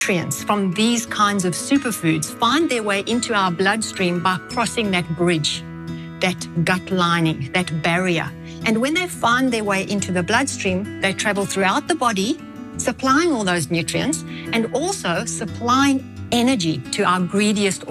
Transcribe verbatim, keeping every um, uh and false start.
Nutrients from these kinds of superfoods find their way into our bloodstream by crossing that bridge, that gut lining, that barrier. And when they find their way into the bloodstream, they travel throughout the body, supplying all those nutrients and also supplying energy to our greediest